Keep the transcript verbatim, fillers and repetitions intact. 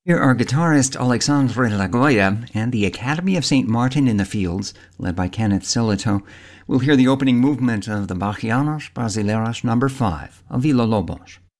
Here are guitarist Alexandre Lagoya and the Academy of Saint Martin in the Fields, led by Kenneth Sillito. We'll hear the opening movement of the Bachianos Brasileiros number five of Villa-Lobos.